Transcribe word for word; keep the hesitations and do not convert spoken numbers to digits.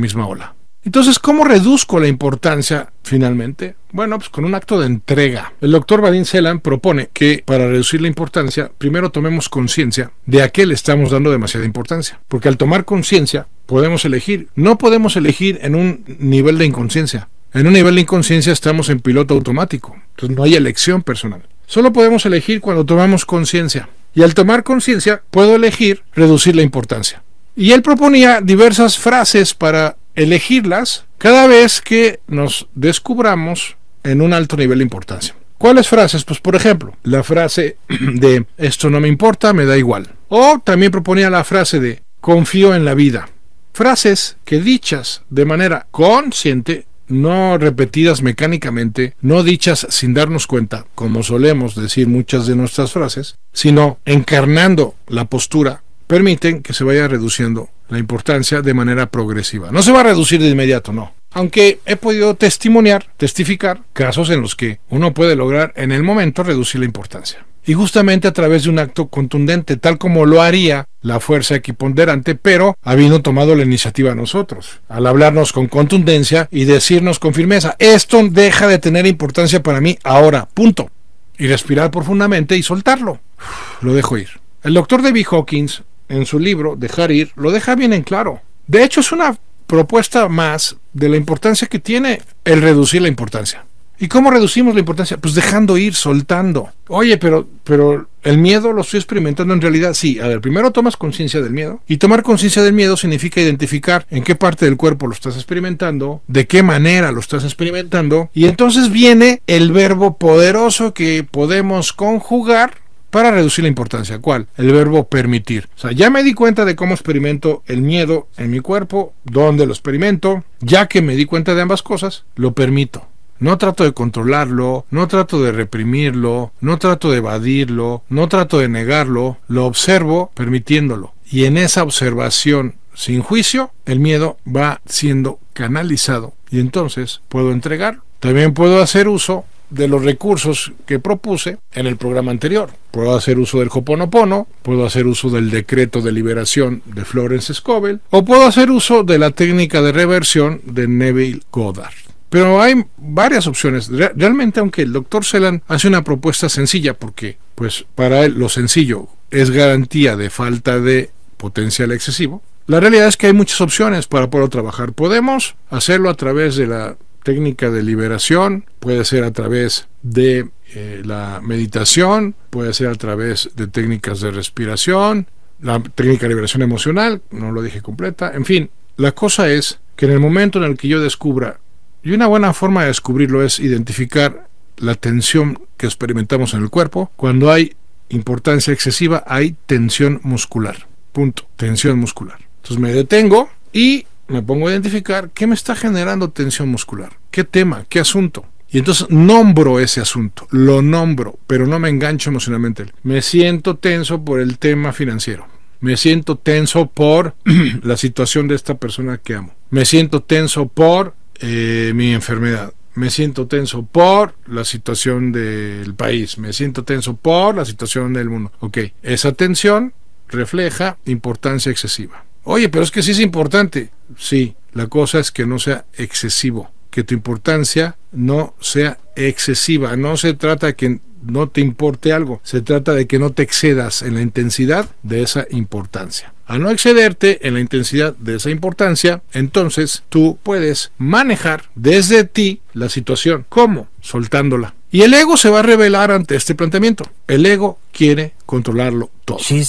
misma ola. Entonces, ¿cómo reduzco la importancia finalmente? Bueno, pues con un acto de entrega. El doctor Vadim Zeland propone que para reducir la importancia, primero tomemos conciencia de a qué le estamos dando demasiada importancia. Porque al tomar conciencia, podemos elegir. No podemos elegir en un nivel de inconsciencia. En un nivel de inconsciencia estamos en piloto automático. Entonces no hay elección personal. Solo podemos elegir cuando tomamos conciencia. Y al tomar conciencia, puedo elegir reducir la importancia. Y él proponía diversas frases para elegirlas cada vez que nos descubramos en un alto nivel de importancia. ¿Cuáles frases? Pues por ejemplo, la frase de esto no me importa, me da igual. O también proponía la frase de confío en la vida. Frases que dichas de manera consciente, no repetidas mecánicamente, no dichas sin darnos cuenta, como solemos decir muchas de nuestras frases, sino encarnando la postura, permiten que se vaya reduciendo la importancia de manera progresiva. No se va a reducir de inmediato, no. Aunque he podido testimoniar, testificar casos en los que uno puede lograr en el momento reducir la importancia. Y justamente a través de un acto contundente, tal como lo haría la fuerza equiponderante, pero habiendo tomado la iniciativa nosotros, al hablarnos con contundencia y decirnos con firmeza, esto deja de tener importancia para mí ahora, punto. Y respirar profundamente y soltarlo. Uf, lo dejo ir. El doctor David Hawkins, en su libro Dejar ir, lo deja bien en claro. De hecho, es una propuesta más de la importancia que tiene el reducir la importancia. ¿Y cómo reducimos la importancia? Pues dejando ir, soltando. Oye, pero, pero el miedo lo estoy experimentando en realidad. Sí, a ver, primero tomas conciencia del miedo. Y tomar conciencia del miedo significa identificar en qué parte del cuerpo lo estás experimentando, de qué manera lo estás experimentando. Y entonces viene el verbo poderoso que podemos conjugar para reducir la importancia. ¿Cuál? El verbo permitir. O sea, ya me di cuenta de cómo experimento el miedo en mi cuerpo, dónde lo experimento. Ya que me di cuenta de ambas cosas, lo permito. No trato de controlarlo, no trato de reprimirlo, no trato de evadirlo, no trato de negarlo, lo observo permitiéndolo. Y en esa observación sin juicio, el miedo va siendo canalizado y entonces puedo entregar. También puedo hacer uso de los recursos que propuse en el programa anterior. Puedo hacer uso del Ho'oponopono, puedo hacer uso del decreto de liberación de Florence Scovel, o puedo hacer uso de la técnica de reversión de Neville Goddard. Pero hay varias opciones. Realmente, aunque el doctor Zeland hace una propuesta sencilla, porque pues para él lo sencillo es garantía de falta de potencial excesivo, la realidad es que hay muchas opciones para poder trabajar. Podemos hacerlo a través de la técnica de liberación, puede ser a través de eh, la meditación, puede ser a través de técnicas de respiración, la técnica de liberación emocional, no lo dije completa, en fin, la cosa es que en el momento en el que yo descubra, y una buena forma de descubrirlo es identificar la tensión que experimentamos en el cuerpo. Cuando hay importancia excesiva, hay tensión muscular. Punto. Tensión muscular. Entonces me detengo y me pongo a identificar qué me está generando tensión muscular. ¿Qué tema? ¿Qué asunto? Y entonces nombro ese asunto. Lo nombro, pero no me engancho emocionalmente. Me siento tenso por el tema financiero. Me siento tenso por la situación de esta persona que amo. Me siento tenso por Eh, mi enfermedad, me siento tenso por la situación del país, me siento tenso por la situación del mundo. Ok, esa tensión refleja importancia excesiva. Oye, pero es que sí es importante. Sí, la cosa es que no sea excesivo, que tu importancia no sea excesiva. No se trata de que no te importe algo, se trata de que no te excedas en la intensidad de esa importancia. Al no excederte en la intensidad de esa importancia, entonces tú puedes manejar desde ti la situación. ¿Cómo? Soltándola. Y el ego se va a revelar ante este planteamiento. El ego quiere controlarlo todo.